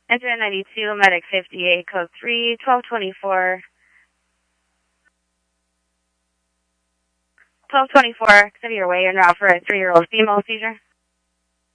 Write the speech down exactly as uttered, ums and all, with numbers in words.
Enter ninety-two, medic fifty-eight, code three, twelve twenty-four. twelve twenty-four, consider your way en route for a three-year-old female seizure.